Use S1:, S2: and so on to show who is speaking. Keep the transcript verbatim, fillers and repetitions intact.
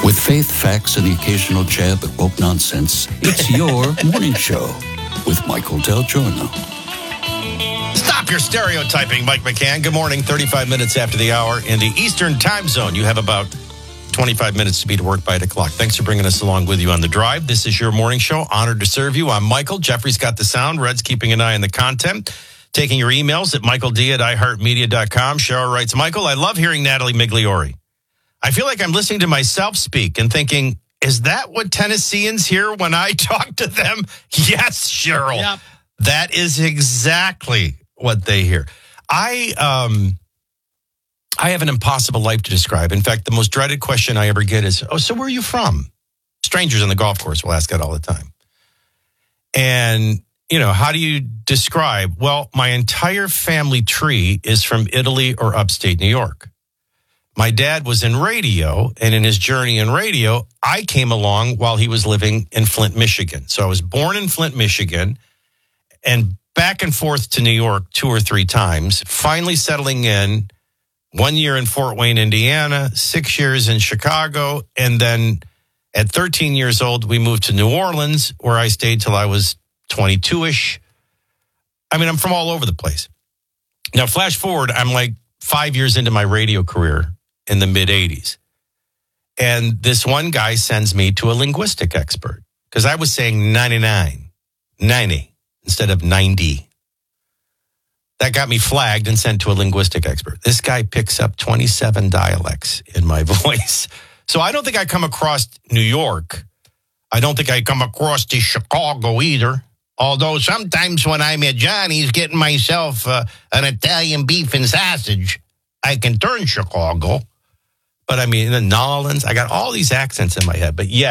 S1: With faith, facts, and the occasional jab at woke nonsense, it's your morning show with Michael Del Giorno.
S2: Stop your stereotyping, Mike McCann. Good morning, thirty-five minutes after the hour in the Eastern time zone. You have about twenty-five minutes to be to work by eight o'clock. Thanks for bringing us along with you on the drive. This is your morning show. Honored to serve you. I'm Michael. Jeffrey's got the sound. Red's keeping an eye on the content. Taking your emails at michael d at i heart media dot com. Cheryl writes, Michael, I love hearing Natalie Migliori. I feel like I'm listening to myself speak and thinking, is that what Tennesseans hear when I talk to them? Yes, Cheryl. Yep. That is exactly what they hear. I um, I have an impossible life to describe. In fact, the most dreaded question I ever get is, oh, so where are you from? Strangers on the golf course will ask that all the time. And, you know, how do you describe? Well, my entire family tree is from Italy or upstate New York. My dad was in radio, and in his journey in radio, I came along while he was living in Flint, Michigan. So I was born in Flint, Michigan, and back and forth to New York two or three times, finally settling in one year in Fort Wayne, Indiana, six years in Chicago, and then at thirteen years old, we moved to New Orleans, where I stayed till I was twenty-two-ish. I mean, I'm from all over the place. Now, flash forward, I'm like five years into my radio career in the mid-eighties. And this one guy sends me to a linguistic expert because I was saying ninety-nine, ninety instead of ninety. That got me flagged and sent to a linguistic expert. This guy picks up twenty-seven dialects in my voice. So I don't think I come across New York. I don't think I come across to Chicago either. Although sometimes when I'm at Johnny's getting myself uh, an Italian beef and sausage, I can turn Chicago. But I mean, the Nolans, I got all these accents in my head. But yeah.